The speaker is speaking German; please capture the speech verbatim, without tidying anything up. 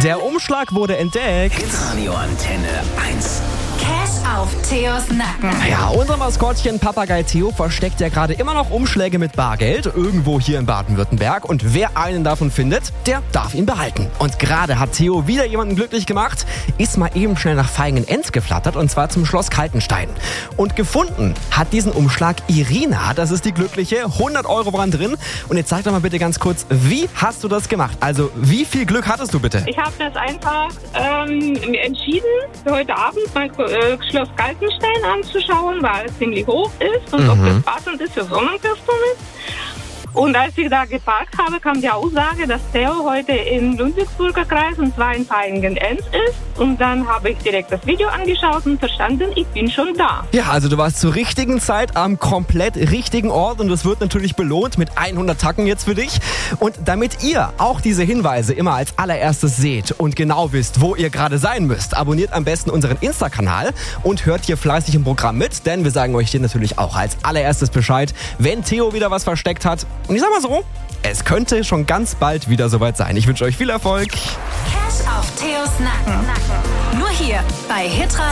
Der Umschlag wurde entdeckt. Hitradio Antenne eins. Cash auf Theos Nacken. Ja, unser Maskottchen Papagei Theo versteckt ja gerade immer noch Umschläge mit Bargeld irgendwo hier in Baden-Württemberg. Und wer einen davon findet, der darf ihn behalten. Und gerade hat Theo wieder jemanden glücklich gemacht, ist mal eben schnell nach Feigen-Enz geflattert und zwar zum Schloss Kaltenstein. Und gefunden hat diesen Umschlag Irina, das ist die Glückliche, hundert Euro waren drin. Und jetzt sag doch mal bitte ganz kurz, wie hast du das gemacht? Also wie viel Glück hattest du bitte? Ich habe das einfach ähm, entschieden, für heute Abend mal äh, Schloss Kaltenstein anzuschauen, weil es ziemlich hoch ist und Mhm. ob das passend ist für Sonnenkostüm ist. Und als ich da geparkt habe, kam die Aussage, dass Theo heute im Ludwigsburger Kreis und zwar in Feigen-Enz ist. Und dann habe ich direkt das Video angeschaut und verstanden, ich bin schon da. Ja, also du warst zur richtigen Zeit am komplett richtigen Ort und das wird natürlich belohnt mit hundert Tacken jetzt für dich. Und damit ihr auch diese Hinweise immer als allererstes seht und genau wisst, wo ihr gerade sein müsst, abonniert am besten unseren Insta-Kanal und hört hier fleißig im Programm mit, denn wir sagen euch hier natürlich auch als allererstes Bescheid, wenn Theo wieder was versteckt hat. Und ich sag mal so, es könnte schon ganz bald wieder soweit sein. Ich wünsche euch viel Erfolg. Cash auf Theos Nacken. Nur hier bei Hitradio.